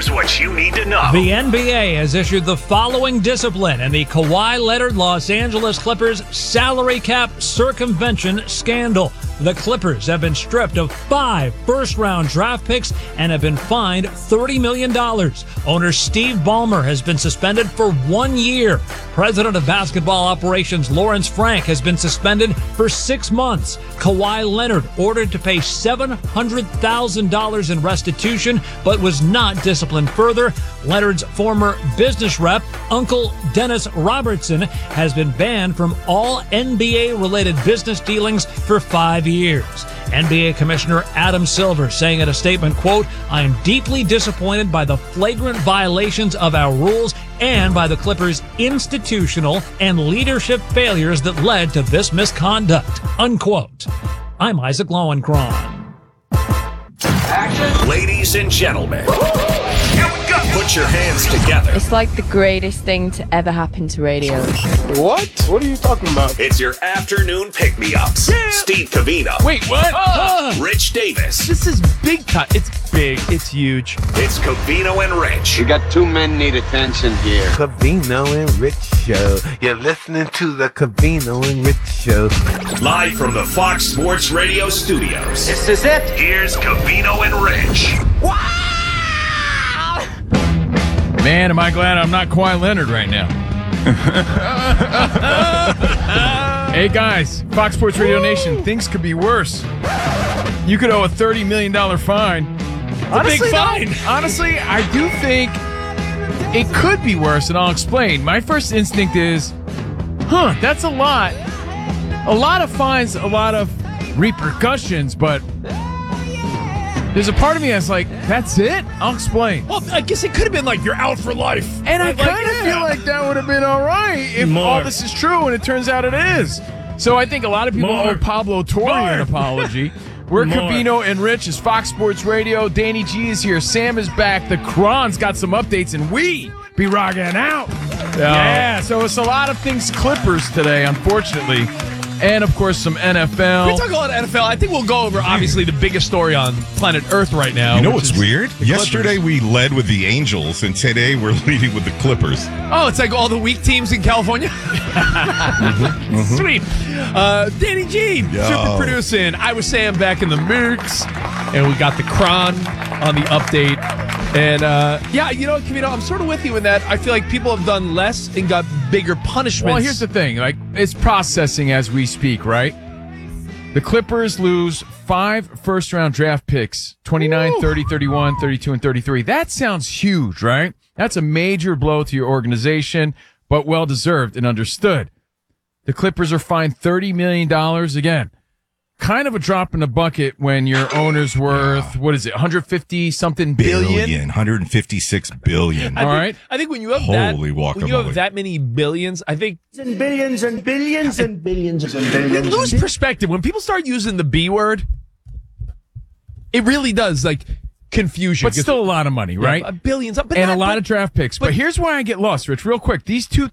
Here's what you need to know. The NBA has issued the following discipline in the Kawhi Leonard Los Angeles Clippers salary cap circumvention scandal. The Clippers have been stripped of 5 first-round draft picks and have been fined $30 million. Owner Steve Ballmer has been suspended for 1 year. President of basketball operations Lawrence Frank has been suspended for 6 months. Kawhi Leonard ordered to pay $700,000 in restitution, but was not disciplined further. Leonard's former business rep, Uncle Dennis Robertson, has been banned from all NBA-related business dealings for 5 years. NBA Commissioner Adam Silver saying in a statement, quote, "I am deeply disappointed by the flagrant violations of our rules and by the Clippers' institutional and leadership failures that led to this misconduct," unquote. I'm Isaac Lowenkron. Action. Ladies and gentlemen, here we go. Put your hands together. It's like the greatest thing to ever happen to radio. What? What are you talking about? It's your afternoon pick-me-ups. Yeah. Steve Covino. Wait, what? Rich Davis. This is big time. It's big. It's huge. It's Covino and Rich. We got 2 men need attention here. Covino and Rich Show. You're listening to the Covino and Rich Show. Live from the Fox Sports Radio studios. This is it. Here's Covino and Rich. Man, am I glad I'm not Kawhi Leonard right now. Hey, guys, Fox Sports Radio Nation, things could be worse. You could owe a $30 million fine. Honestly, big fine. Honestly, I do think it could be worse, and I'll explain. My first instinct is, that's a lot. A lot of fines, a lot of repercussions, but there's a part of me that's like, that's it? I'll explain. Well, I guess it could have been like you're out for life. And I kind of feel like that would have been all right if all this is true, and it turns out it is. So I think a lot of people owe Pablo Torre an apology. We're Covino and Rich is Fox Sports Radio. Danny G is here. Sam is back. The Kron's got some updates, and we be rocking out. Yeah, so it's a lot of things Clippers today, unfortunately. And, of course, some NFL. We talk a lot of NFL. I think we'll go over, obviously, the biggest story on planet Earth right now. You know what's weird? Yesterday we led with the Angels, and today we're leading with the Clippers. Oh, it's like all the weak teams in California? Sweet. Danny G, super producing. I was Sam back in the mix, and we got the Kron on the update. And, yeah, you know, Covino, I'm sort of with you in that I feel like people have done less and got bigger punishments. Well, here's the thing. Like, it's processing as we speak, right? The Clippers lose 5 first-round draft picks, 29, 30, 31, 32, and 33. That sounds huge, right? That's a major blow to your organization, but well-deserved and understood. The Clippers are fined $30 million again. Kind of a drop in the bucket when your owner's worth, what is it, 150-something billion? 156 billion. I think when you have that many billions, I think... And billions and billions and billions and billions. You lose perspective. When people start using the B word, it really does, like, confusion. But still a lot of money, right? Billions. And a lot of draft picks. But here's why I get lost, Rich, real quick. These two